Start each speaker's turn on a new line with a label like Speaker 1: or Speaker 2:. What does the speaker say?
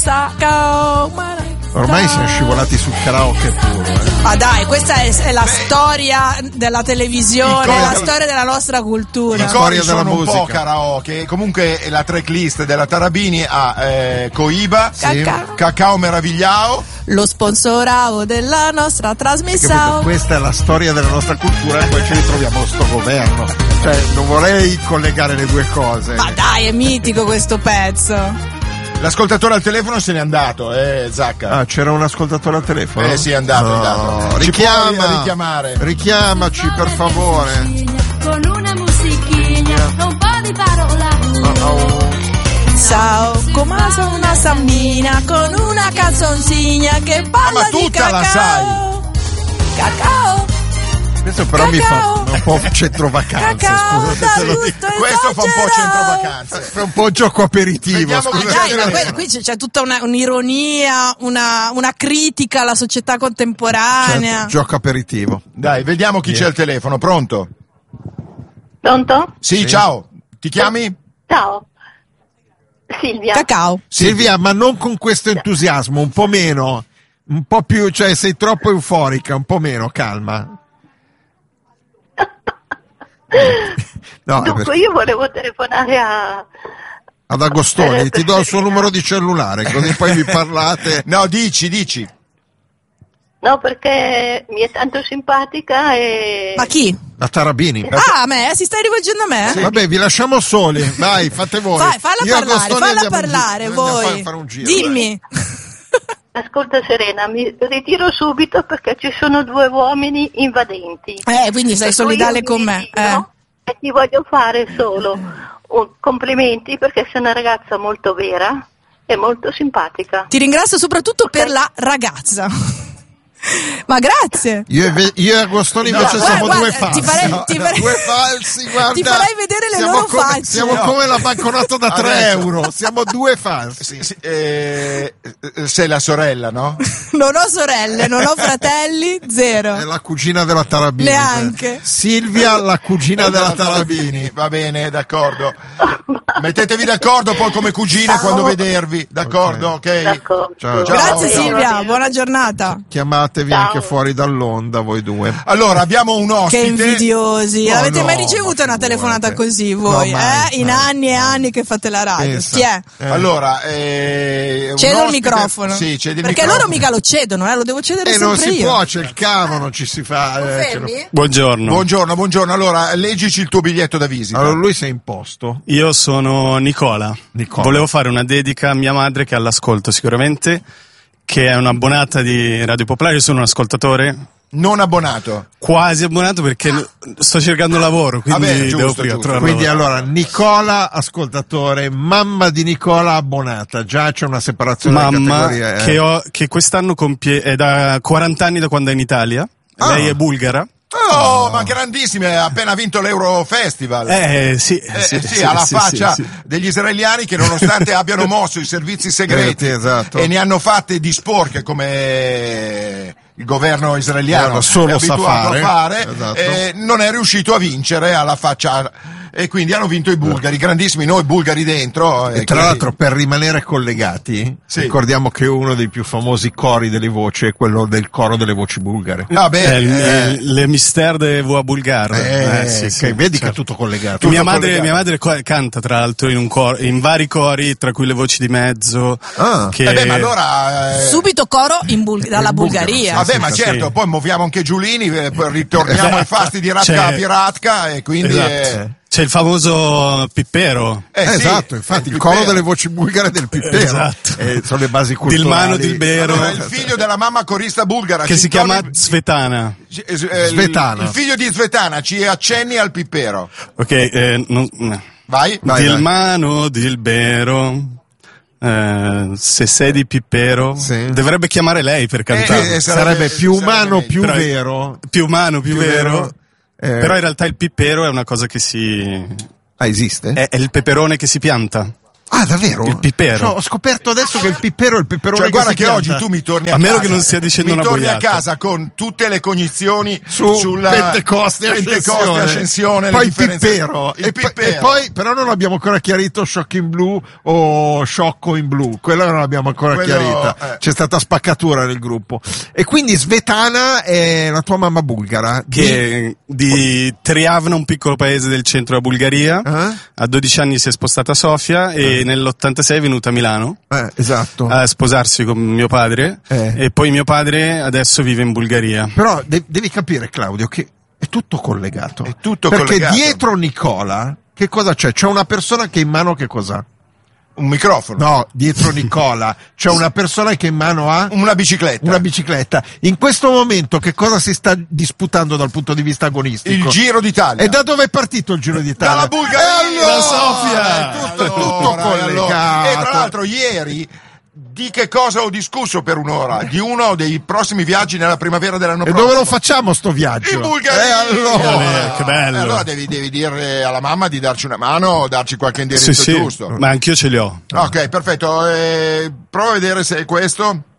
Speaker 1: Ormai siamo scivolati sul karaoke puro.
Speaker 2: Ah dai, questa è la storia della televisione, la storia della nostra cultura.
Speaker 3: I cori sono un po' karaoke. Comunque la tracklist della Tarabini ha Coiba, Cacao Meravigliao,
Speaker 2: lo sponsorao della nostra trasmissione.
Speaker 1: Questa è la storia della nostra cultura e poi ci ritroviamo sto governo. Cioè, non vorrei collegare le due cose.
Speaker 2: Ma dai, è mitico questo pezzo.
Speaker 3: L'ascoltatore al telefono se n'è andato, Zacca.
Speaker 1: Ah, c'era un ascoltatore al telefono?
Speaker 3: Sì, è andato, è andato.
Speaker 1: Richiamare. Richiamaci, per favore.
Speaker 4: Con una musichina, un po' di parola.
Speaker 2: Ciao, come sono una sammina con una canzoncina che parla di cacao.
Speaker 3: La sai.
Speaker 2: Cacao.
Speaker 1: Questo però mi fa un po' centrovacanze, scusate se lo dico.
Speaker 3: Questo fa un po' centrovacanze.
Speaker 1: Fa un po' gioco aperitivo.
Speaker 2: Dai, qui c'è tutta un'ironia, una critica alla società contemporanea.
Speaker 1: Certo, gioco aperitivo.
Speaker 3: Dai, vediamo chi c'è al telefono. Pronto?
Speaker 5: Pronto?
Speaker 3: Sì, ciao. Ti chiami?
Speaker 5: Ciao. Silvia.
Speaker 2: Cacao.
Speaker 1: Silvia, ma non con questo entusiasmo, un po' meno. Un po' più, cioè sei troppo euforica, un po' meno, calma. No,
Speaker 5: Dunque io volevo telefonare
Speaker 1: ad Agostoni, ti do il suo numero di cellulare, così poi mi parlate.
Speaker 3: No, dici.
Speaker 5: No, perché mi è tanto simpatica e...
Speaker 2: Ma chi?
Speaker 1: La Tarabini.
Speaker 2: Ah, a me? Si stai rivolgendo a me?
Speaker 1: Sì. Vabbè, vi lasciamo soli, vai, fate voi.
Speaker 2: Falla parlare voi.
Speaker 1: Fare un giro,
Speaker 2: dimmi.
Speaker 5: Ascolta Serena, mi ritiro subito perché ci sono due uomini invadenti.
Speaker 2: Quindi sei solidale con me.
Speaker 5: E ti voglio fare solo complimenti perché sei una ragazza molto vera e molto simpatica.
Speaker 2: Ti ringrazio soprattutto per la ragazza. Ma grazie.
Speaker 1: Io e Agostoni invece siamo due falsi. Due falsi, guarda.
Speaker 2: Ti farai vedere le loro facce.
Speaker 1: Siamo come la banconota da 3 euro. Siamo due falsi.
Speaker 3: Sei la sorella, no?
Speaker 2: Non ho sorelle, non ho fratelli, zero.
Speaker 1: È la cugina della Tarabini.
Speaker 2: Neanche.
Speaker 1: Silvia, la cugina della Tarabini.
Speaker 3: Va bene, d'accordo. Mettetevi d'accordo poi come cugine quando vedervi, d'accordo? Ok.
Speaker 5: D'accordo.
Speaker 1: Ciao.
Speaker 2: Grazie Silvia, buona giornata.
Speaker 1: Chiamatevi anche fuori dall'onda voi due.
Speaker 3: Allora, abbiamo un ospite.
Speaker 2: Che invidiosi. Avete mai ricevuto una telefonata così voi? In anni e anni che fate la radio. Chi è?
Speaker 3: Allora,
Speaker 2: cedo il microfono.
Speaker 3: Sì, cedi il
Speaker 2: perché
Speaker 3: microfono.
Speaker 2: loro mica lo cedono, lo devo cedere sempre io.
Speaker 1: Non si può, c'è il cavo, non ci si fa.
Speaker 3: Buongiorno. Allora, leggici il tuo biglietto da visita.
Speaker 1: Allora, lui si è imposto.
Speaker 6: Io sono Nicola. Volevo fare una dedica a mia madre che è all'ascolto sicuramente, che è un'abbonata di Radio Popolare. Io sono un ascoltatore.
Speaker 3: Non abbonato.
Speaker 6: Quasi abbonato perché sto cercando lavoro, quindi devo prima trovare
Speaker 1: Quindi
Speaker 6: lavoro.
Speaker 1: allora, Nicola ascoltatore, mamma di Nicola abbonata. Già c'è una separazione di categorie.
Speaker 6: Che quest'anno è da 40 anni da quando è in Italia. Lei è bulgara.
Speaker 3: Oh, ma grandissime, ha appena vinto l'Eurofestival.
Speaker 6: Sì,
Speaker 3: alla faccia degli israeliani che nonostante abbiano mosso i servizi segreti e ne hanno fatte di sporche come il governo israeliano
Speaker 1: solo
Speaker 3: è abituato
Speaker 1: sa fare,
Speaker 3: non è riuscito a vincere alla faccia. E quindi hanno vinto i bulgari, grandissimi, noi bulgari dentro.
Speaker 1: E tra l'altro, per rimanere collegati, ricordiamo che uno dei più famosi cori delle voci è quello del coro delle voci bulgare.
Speaker 6: Le Mystère de Voix Bulgare.
Speaker 1: Vedi che è tutto collegato.
Speaker 6: Mia madre canta tra l'altro in vari cori, tra cui le voci di mezzo.
Speaker 3: Ma allora
Speaker 2: subito coro dalla Bulgaria.
Speaker 3: Vabbè, ma certo, poi muoviamo anche Giulini, ritorniamo ai fasti di Ratka Piratka e quindi
Speaker 6: c'è il famoso Pippero.
Speaker 1: Esatto, infatti il coro delle voci bulgare del Pippero.
Speaker 6: Esatto.
Speaker 1: Sono le basi culturali.
Speaker 6: Dilmano Dilbero.
Speaker 3: Allora, il figlio della mamma corista bulgara
Speaker 6: che si chiama Svetana.
Speaker 3: Il figlio di Svetana, ci accenni al Pippero.
Speaker 6: Ok,
Speaker 3: vai.
Speaker 6: Dilmano Dilbero. Se sei di Pippero, dovrebbe chiamare lei per cantare.
Speaker 1: Sarebbe più umano, più vero.
Speaker 6: Più umano, più vero. Però in realtà il pippero è una cosa che esiste?
Speaker 1: È
Speaker 6: il peperone che si pianta.
Speaker 1: Ah, davvero?
Speaker 6: Il pippero.
Speaker 1: Ho scoperto adesso che il pippero è il peperone.
Speaker 3: Cioè, guarda che
Speaker 1: pianta.
Speaker 3: oggi tu mi torni a
Speaker 6: meno
Speaker 3: casa.
Speaker 6: che non stia dicendo una boiata.
Speaker 3: Mi torni a casa con tutte le cognizioni sulla
Speaker 1: Pentecoste e
Speaker 3: Ascensione.
Speaker 1: Poi il pippero. E poi, però non abbiamo ancora chiarito Shock in Blue o Sciocco in Blu. Quella non l'abbiamo ancora chiarita. C'è stata spaccatura nel gruppo. E quindi Svetana è la tua mamma bulgara.
Speaker 6: Che di Triavna, un piccolo paese del centro della Bulgaria. A 12 anni si è spostata a Sofia e nell'86 è venuta a Milano
Speaker 1: esatto.
Speaker 6: a sposarsi con mio padre e poi mio padre adesso vive in Bulgaria.
Speaker 1: Però devi capire, Claudio, che è tutto collegato.
Speaker 3: È tutto
Speaker 1: perché
Speaker 3: collegato.
Speaker 1: Dietro Nicola che cosa c'è? C'è una persona che in mano che cos'ha?
Speaker 3: Un microfono.
Speaker 1: No, dietro Nicola c'è una persona che in mano ha
Speaker 3: una bicicletta.
Speaker 1: Una bicicletta. In questo momento che cosa si sta disputando dal punto di vista agonistico?
Speaker 3: Il Giro d'Italia.
Speaker 1: E da dove è partito il Giro d'Italia?
Speaker 3: Dalla Bulgaria.
Speaker 1: Da Sofia. Tutto collegato.
Speaker 3: E tra l'altro ieri di che cosa ho discusso per un'ora? Di uno dei prossimi viaggi nella primavera dell'anno prossimo.
Speaker 1: E dove lo facciamo sto viaggio?
Speaker 3: In Bulgaria.
Speaker 6: Allora. Che bello.
Speaker 3: Allora devi dire alla mamma di darci una mano o darci qualche indirizzo giusto.
Speaker 6: Ma anch'io ce li ho.
Speaker 3: Ok, perfetto. Prova a vedere se è questo.